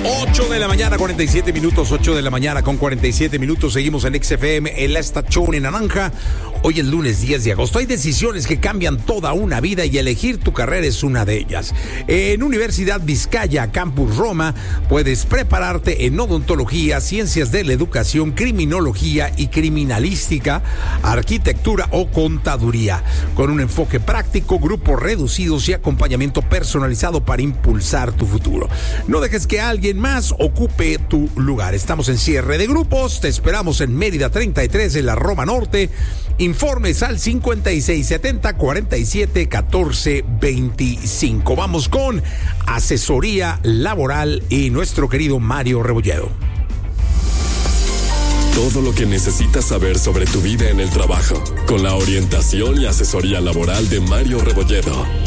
8 de la mañana, 47 minutos, 8 de la mañana con 47 minutos. Seguimos en XFM, en la estación en naranja. Hoy es lunes 10 de agosto. Hay decisiones que cambian toda una vida y elegir tu carrera es una de ellas. En Universidad Vizcaya, Campus Roma, puedes prepararte en odontología, ciencias de la educación, criminología y criminalística, arquitectura o contaduría. Con un enfoque práctico, grupos reducidos y acompañamiento personalizado para impulsar tu futuro. No dejes que alguien más ocupe tu lugar. Estamos en cierre de grupos. Te esperamos en Mérida 33, en la Roma Norte. Informes al 5670-471425. Vamos con asesoría laboral y nuestro querido Mario Rebolledo. Todo lo que necesitas saber sobre tu vida en el trabajo, con la orientación y asesoría laboral de Mario Rebolledo.